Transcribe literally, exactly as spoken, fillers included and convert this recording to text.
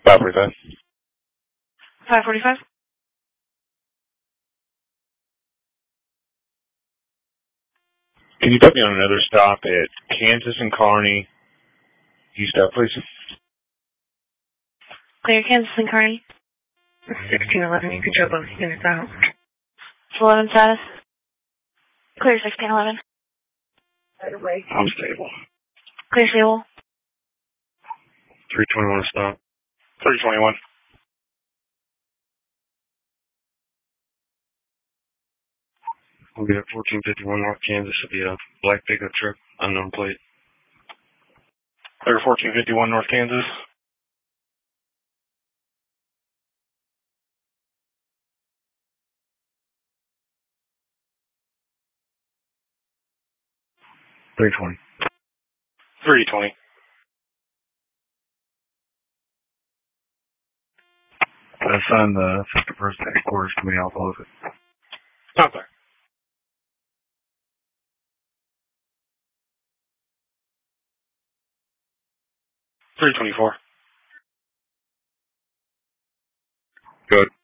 five forty-five. five forty-five? Can you put me on another stop at Kansas and Kearney? East up, please. Clear Kansas and Kearney. sixteen eleven, you can show both units out. eleven status. Clear sixteen eleven. Right away. I'm stable. Clear stable. three twenty-one stop. three twenty-one. We'll be at fourteen fifty-one North Kansas. It'll be a black pickup truck, unknown plate. Clear fourteen fifty-one North Kansas. three twenty. three twenty. Assign the fifty-first headquarters to me. I'll close it. Okay. three twenty-four. Good.